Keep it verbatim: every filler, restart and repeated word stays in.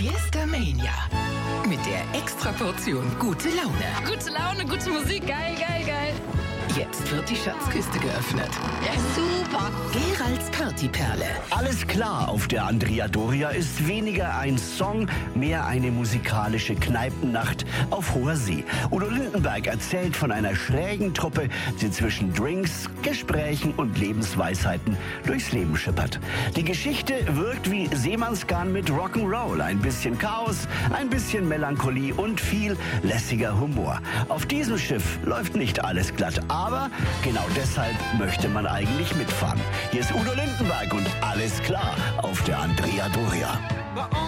Fiesta Mania. Mit der Extraportion gute Laune. Gute Laune, gute Musik, geil, geil, geil. Jetzt wird die Schatzkiste geöffnet. Ja, super. Geralds Partyperle. Alles klar auf der Andrea Doria ist weniger ein Song, mehr eine musikalische Kneipennacht auf hoher See. Udo Lindenberg erzählt von einer schrägen Truppe, die zwischen Drinks, Gesprächen und Lebensweisheiten durchs Leben schippert. Die Geschichte wirkt wie Seemannsgarn mit Rock'n'Roll. Ein bisschen Chaos, ein bisschen Melancholie und viel lässiger Humor. Auf diesem Schiff läuft nicht alles glatt, aber genau deshalb möchte man eigentlich mitfahren. Hier ist Udo Lindenberg und alles klar auf der Andrea Doria.